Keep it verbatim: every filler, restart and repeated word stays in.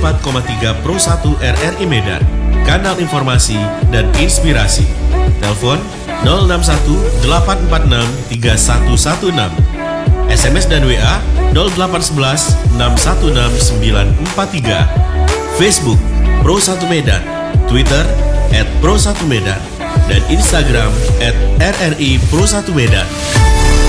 empat koma tiga Pro satu R R I Medan, kanal informasi dan inspirasi. Telepon nol enam satu delapan empat enam tiga satu satu enam. S M S dan W A nol delapan satu satu enam satu enam sembilan empat tiga. Facebook Pro satu Medan, Twitter et pro satu medan, dan Instagram et R R I Pro satu Medan.